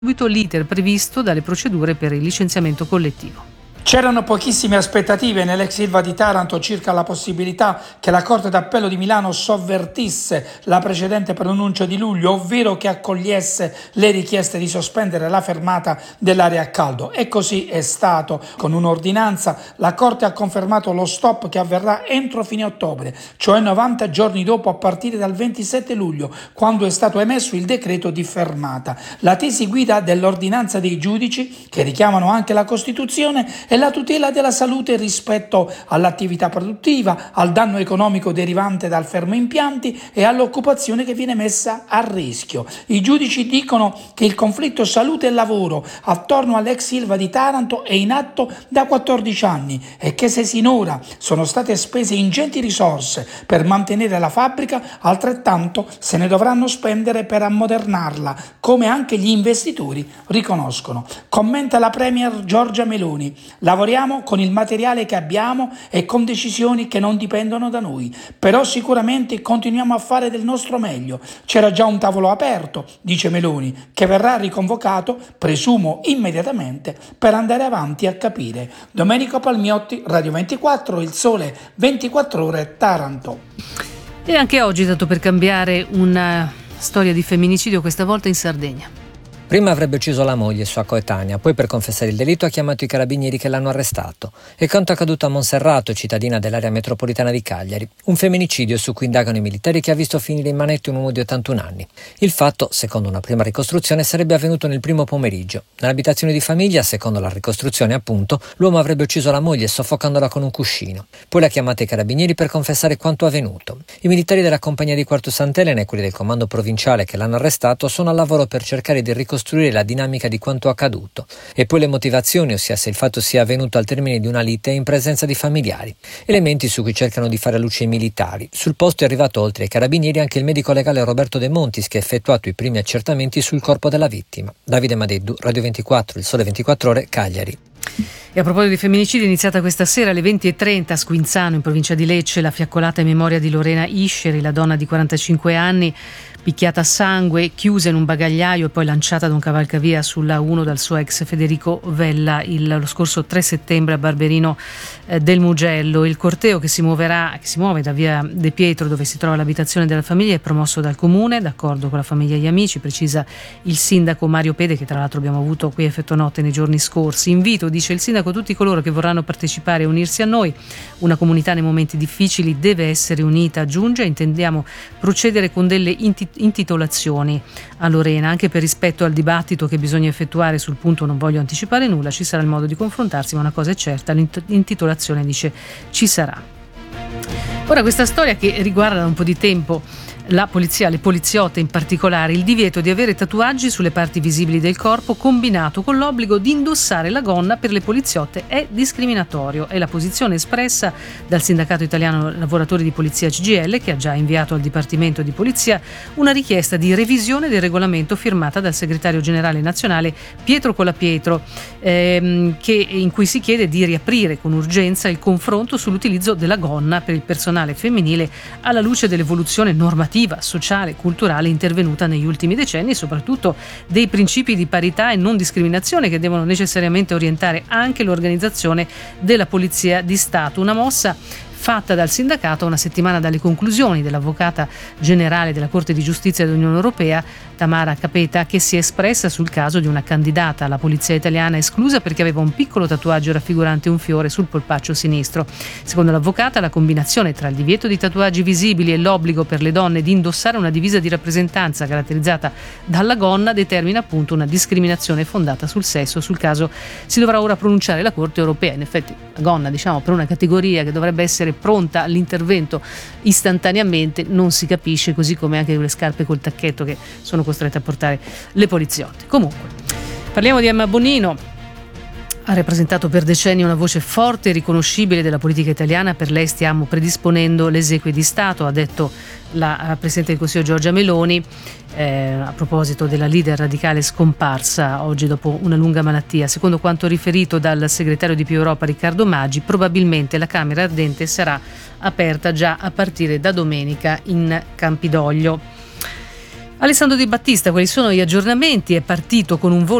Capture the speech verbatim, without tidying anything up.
subito l'iter previsto dalle procedure per il licenziamento collettivo. C'erano pochissime aspettative nell'ex Ilva di Taranto circa la possibilità che la Corte d'Appello di Milano sovvertisse la precedente pronuncia di luglio, ovvero che accogliesse le richieste di sospendere la fermata dell'area a caldo. E così è stato. Con un'ordinanza la Corte ha confermato lo stop che avverrà entro fine ottobre, cioè novanta giorni dopo a partire dal ventisette luglio, quando è stato emesso il decreto di fermata. La tesi guida dell'ordinanza dei giudici, che richiamano anche la Costituzione, è la tutela della salute rispetto all'attività produttiva, al danno economico derivante dal fermo impianti e all'occupazione che viene messa a rischio. I giudici dicono che il conflitto salute e lavoro attorno all'ex Ilva di Taranto è in atto da quattordici anni e che se sinora sono state spese ingenti risorse per mantenere la fabbrica, altrettanto se ne dovranno spendere per ammodernarla, come anche gli investitori riconoscono. Commenta la Premier Giorgia Meloni. Lavoriamo con il materiale che abbiamo e con decisioni che non dipendono da noi, però sicuramente continuiamo a fare del nostro meglio. C'era già un tavolo aperto, dice Meloni, che verrà riconvocato, presumo immediatamente, per andare avanti a capire. Domenico Palmiotti, Radio ventiquattro, Il Sole ventiquattro Ore, Taranto. E anche oggi, dato per cambiare, una storia di femminicidio, questa volta in Sardegna. Prima avrebbe ucciso la moglie, sua coetanea, poi per confessare il delitto ha chiamato i carabinieri che l'hanno arrestato. È quanto accaduto a Monserrato, cittadina dell'area metropolitana di Cagliari. Un femminicidio su cui indagano i militari che ha visto finire in manette un uomo di ottantuno anni. Il fatto, secondo una prima ricostruzione, sarebbe avvenuto nel primo pomeriggio. Nell'abitazione di famiglia, secondo la ricostruzione appunto, l'uomo avrebbe ucciso la moglie soffocandola con un cuscino. Poi l'ha chiamata i carabinieri per confessare quanto avvenuto. I militari della compagnia di Quarto Sant'Elena e quelli del comando provinciale che l'hanno arrestato sono al lavoro per cercare di ricostruire costruire la dinamica di quanto accaduto e poi le motivazioni, ossia se il fatto sia avvenuto al termine di una lite in presenza di familiari, elementi su cui cercano di fare luce i militari. Sul posto è arrivato oltre ai carabinieri anche il medico legale Roberto De Montis che ha effettuato i primi accertamenti sul corpo della vittima. Davide Madeddu, Radio ventiquattro, Il Sole ventiquattro Ore, Cagliari. E a proposito di femminicidi, è iniziata questa sera alle venti e trenta a Squinzano, in provincia di Lecce, la fiaccolata in memoria di Lorena Isceri, la donna di quarantacinque anni, picchiata a sangue, chiusa in un bagagliaio e poi lanciata da un cavalcavia sulla uno dal suo ex Federico Vella il, lo scorso tre settembre a Barberino eh, del Mugello. Il corteo che si muoverà, che si muove da via De Pietro, dove si trova l'abitazione della famiglia, è promosso dal comune, d'accordo con la famiglia e gli amici, precisa il sindaco Mario Pede, che tra l'altro abbiamo avuto qui a Effetto Notte nei giorni scorsi. Invito, dice il sindaco, tutti coloro che vorranno partecipare e unirsi a noi. Una comunità nei momenti difficili deve essere unita, aggiunge. Intendiamo procedere con delle intitolazioni a Lorena, anche per rispetto al dibattito che bisogna effettuare sul punto. Non voglio anticipare nulla, ci sarà il modo di confrontarsi, ma una cosa è certa, l'intitolazione, dice, ci sarà. Ora, questa storia che riguarda da un po' di tempo la polizia, le poliziotte in particolare, il divieto di avere tatuaggi sulle parti visibili del corpo combinato con l'obbligo di indossare la gonna per le poliziotte è discriminatorio. È la posizione espressa dal Sindacato Italiano Lavoratori di Polizia C G I L, che ha già inviato al Dipartimento di Polizia una richiesta di revisione del regolamento firmata dal segretario generale nazionale Pietro Colapietro, ehm, che, in cui si chiede di riaprire con urgenza il confronto sull'utilizzo della gonna per il personale femminile alla luce dell'evoluzione normativa, sociale, culturale intervenuta negli ultimi decenni e soprattutto dei principi di parità e non discriminazione che devono necessariamente orientare anche l'organizzazione della Polizia di Stato. Una mossa fatta dal sindacato una settimana dalle conclusioni dell'avvocata generale della Corte di Giustizia dell'Unione Europea, Tamara Capeta, che si è espressa sul caso di una candidata alla polizia italiana esclusa perché aveva un piccolo tatuaggio raffigurante un fiore sul polpaccio sinistro. Secondo l'avvocata, la combinazione tra il divieto di tatuaggi visibili e l'obbligo per le donne di indossare una divisa di rappresentanza caratterizzata dalla gonna determina appunto una discriminazione fondata sul sesso. Sul caso si dovrà ora pronunciare la Corte Europea. In effetti la gonna, diciamo, per una categoria che dovrebbe essere pronta all'intervento istantaneamente, non si capisce, così come anche le scarpe col tacchetto che sono costrette a portare le poliziotte. Comunque, parliamo di Emma Bonino. Ha rappresentato per decenni una voce forte e riconoscibile della politica italiana. Per lei stiamo predisponendo le esequie di Stato, ha detto la Presidente del Consiglio Giorgia Meloni, eh, a proposito della leader radicale scomparsa oggi dopo una lunga malattia. Secondo quanto riferito dal segretario di Più Europa Riccardo Maggi, probabilmente la Camera Ardente sarà aperta già a partire da domenica in Campidoglio. Alessandro Di Battista, quali sono gli aggiornamenti? È partito con un volo